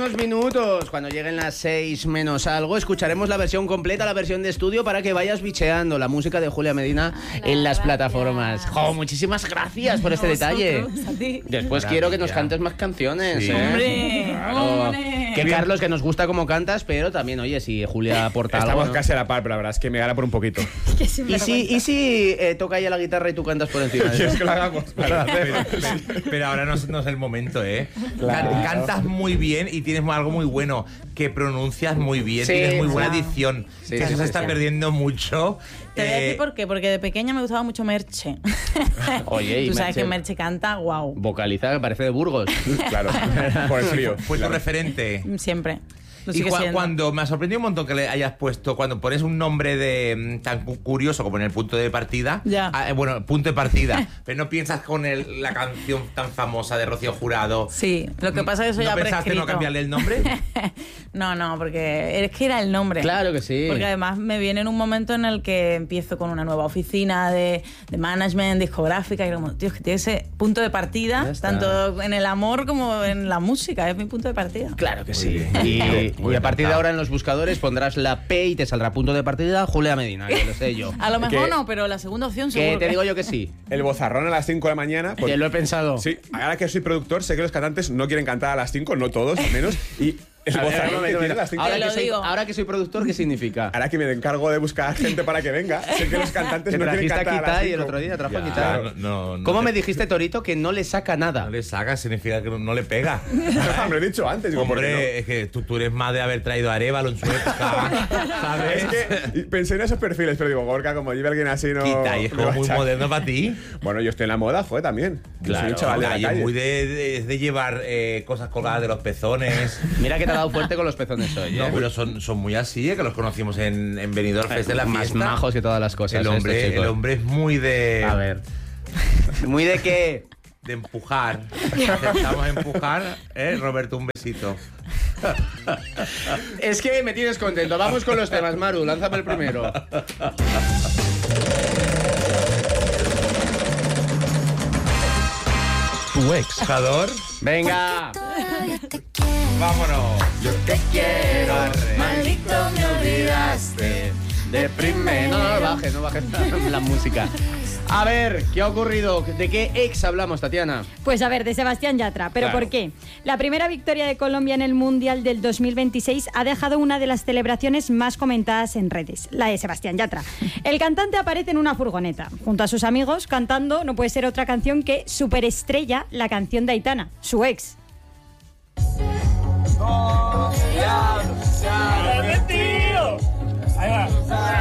unos minutos, cuando lleguen las 6 menos algo, escucharemos la versión completa, la versión de estudio, para que vayas bicheando la música de Julia Medina en las plataformas. ¡Jo! Muchísimas gracias por este detalle. Después quiero que nos cantes más canciones. Sí. ¡Hombre! ¡Hombre! Que Carlos, que nos gusta cómo cantas, pero también, oye, si Julia aporta algo, Estamos ¿no? casi a la par, pero la verdad es que me gana por un poquito. ¿Y si toca ella la guitarra y tú cantas por encima de ¿Quieres eso? que lo hagamos? Pero ahora no es el momento, ¿eh? Claro. Cantas muy bien y tienes algo muy bueno, que pronuncias muy bien, Sí, tienes muy buena claro. dicción. Sí, que eso sí, se sí, está sí. perdiendo mucho. Te voy a decir por qué, porque de pequeña me gustaba mucho Merche. Oye, y Tú sabes Merche- que Merche canta, wow, Vocaliza, que parece de Burgos. Claro, por el frío. Fue tu Claro. referente. siempre. Lo Y sigue siendo. cuando me ha sorprendido un montón que le hayas puesto, cuando pones un nombre de tan curioso como en el punto de partida, Ya. bueno, punto de partida, pero no piensas con la canción tan famosa de Rocío Jurado. Sí, lo que pasa es que eso ¿No ya pensaste prescrito. no cambiarle el nombre? No, porque es que era el nombre. Claro que sí. Porque además me viene en un momento en el que empiezo con una nueva oficina de management, discográfica, y como, tío, es que tiene ese punto de Ya partida, está. tanto en el amor como en la música, es mi punto de partida. Claro que sí. bien. Y a partir de ahora en los buscadores pondrás la P y te saldrá punto de partida Julia Medina, que lo sé yo. A lo mejor Que- no, pero la segunda opción Que seguro te digo yo que sí. El bozarrón a las 5 de la mañana. Que lo he pensado. Sí, ahora que soy productor, sé que los cantantes no quieren cantar a las 5, no todos al menos. Y el A ver, bozarrón un que momento, tiene a las 5 Te ahora, lo que soy, digo. ahora que soy productor, ¿qué significa? Ahora que me encargo de buscar gente para que venga, sé que los cantantes Te no quieren trajiste a cantar a las Kitai 5. el otro día, trajo a Ya, Kitai. no ¿Cómo te- me dijiste, Torito, que no le saca nada? No le saca, significa que no le pega. Me lo he dicho antes, digo, ¿por qué Hombre, es que tú eres más de haber traído a Arévalo en su época, no? ¿sabes? Es que pensé en esos perfiles, pero digo, Gorka, como lleve alguien así, no. Quita, y es me como va a muy echar. moderno para ti. Bueno, yo estoy en la moda, joder, también. Yo soy un chaval de la y es calle. muy de llevar cosas colgadas de los pezones. Mira que te ha dado fuerte con los pezones hoy, No, ¿eh? pero son muy así, que los conocimos en Benidorm Fest de la más fiesta. majos que todas las cosas. El estos hombre, chicos. el hombre es muy de... A ver. ¿Muy de qué? De empujar. Intentamos empujar, Roberto, un besito. Es que me tienes contento. Vamos con los temas, Maru. Lánzame el primero. Tu ex. ¿Jador? Venga. Vámonos. Yo te quiero, maldito me olvidaste. Deprime. No bajes la música. A ver, ¿qué ha ocurrido? ¿De qué ex hablamos, Tatiana? Pues a ver, de Sebastián Yatra. ¿Pero Claro. por qué? La primera victoria de Colombia en el Mundial del 2026 ha dejado una de las celebraciones más comentadas en redes, la de Sebastián Yatra. El cantante aparece en una furgoneta, junto a sus amigos, cantando no puede ser otra canción que Superestrella, la canción de Aitana, su ex.